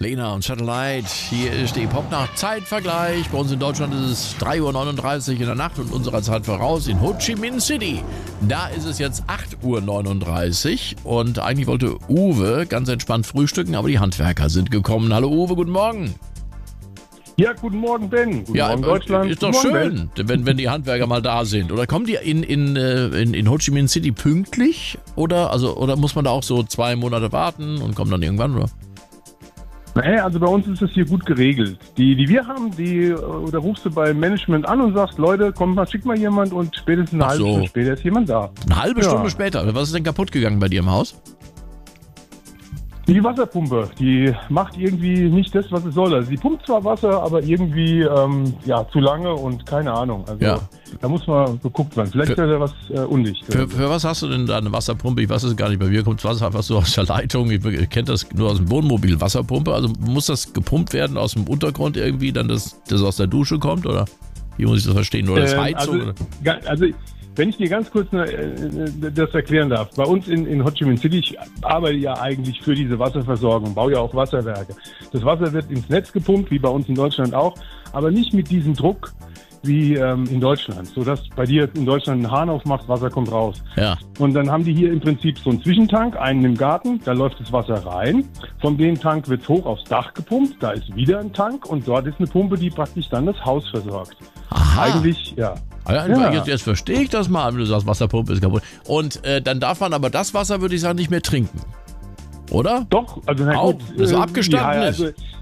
Lena und Satellite. Hier ist die Pop-Nacht-Zeitvergleich. Bei uns in Deutschland ist es 3:39 Uhr in der Nacht und unserer Zeit voraus in Ho Chi Minh City. Da ist es jetzt 8:39 Uhr und eigentlich wollte Uwe ganz entspannt frühstücken, aber die Handwerker sind gekommen. Hallo Uwe, guten Morgen. Ja, guten Morgen, Ben. Guten Morgen, Deutschland. Ist doch guten schön, Morgen, wenn die Handwerker mal da sind. Oder kommen die in Ho Chi Minh City pünktlich? Oder muss man da auch so 2 Monate warten und kommen dann irgendwann, oder? Nee, also bei uns ist es hier gut geregelt. Die wir haben, da rufst du beim Management an und sagst, Leute, komm mal, schick mal jemand und spätestens eine halbe Stunde später ist jemand da. Eine halbe Stunde später? Was ist denn kaputt gegangen bei dir im Haus? Die Wasserpumpe, die macht irgendwie nicht das, was es soll. Also die pumpt zwar Wasser, aber irgendwie zu lange und keine Ahnung. Also da muss mal geguckt werden. Vielleicht ist da was undicht. Für was hast du denn da eine Wasserpumpe? Ich weiß es gar nicht. Bei mir kommt das Wasser einfach so aus der Leitung. Ich kenne das nur aus dem Wohnmobil, Wasserpumpe. Also muss das gepumpt werden aus dem Untergrund irgendwie, dann das aus der Dusche kommt? Oder wie muss ich das verstehen? Oder das Heizung? Wenn ich dir ganz kurz das erklären darf, bei uns in Ho Chi Minh City, ich arbeite ja eigentlich für diese Wasserversorgung, baue ja auch Wasserwerke. Das Wasser wird ins Netz gepumpt, wie bei uns in Deutschland auch, aber nicht mit diesem Druck wie in Deutschland, sodass bei dir in Deutschland einen Hahn aufmachst, Wasser kommt raus. Ja. Und dann haben die hier im Prinzip so einen Zwischentank, einen im Garten, da läuft das Wasser rein, von dem Tank wird es hoch aufs Dach gepumpt, da ist wieder ein Tank und dort ist eine Pumpe, die praktisch dann das Haus versorgt. Aha. Eigentlich, ja. Jetzt verstehe ich das mal, wenn du sagst, Wasserpumpe ist kaputt. Und dann darf man aber das Wasser, würde ich sagen, nicht mehr trinken. Oder? Doch, also na auch, gut. Das abgestanden ist.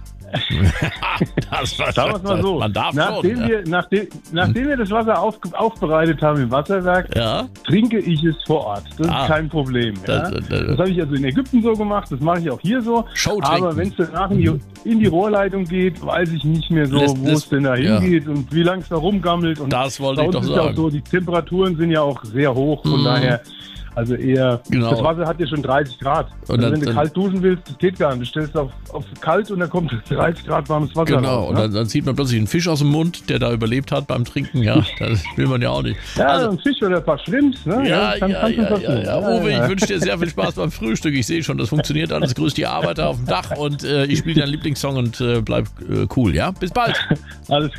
Sagen wir es mal so. Man darf nachdem wir das Wasser aufbereitet haben im Wasserwerk, trinke ich es vor Ort. Das ist kein Problem. Das habe ich also in Ägypten so gemacht, das mache ich auch hier so. Aber wenn es danach in die Rohrleitung geht, weiß ich nicht mehr so, wo es denn da hingeht und wie lange es da rumgammelt. Und das wollte ich doch sagen. Ja auch so, die Temperaturen sind ja auch sehr hoch, von daher... Also eher, das Wasser hat ja schon 30 Grad. Und wenn du kalt duschen willst, das geht gar nicht. Du stellst auf kalt und dann kommt 30 Grad warmes Wasser raus. Und dann zieht man plötzlich einen Fisch aus dem Mund, der da überlebt hat beim Trinken. Ja, das will man ja auch nicht. Ja, also, ein Fisch oder ein paar Shrimps. Ne? Ja. Uwe, ich wünsche dir sehr viel Spaß beim Frühstück. Ich sehe schon, das funktioniert alles. Grüß die Arbeiter auf dem Dach und ich spiele deinen Lieblingssong und bleib cool. Ja, bis bald. Alles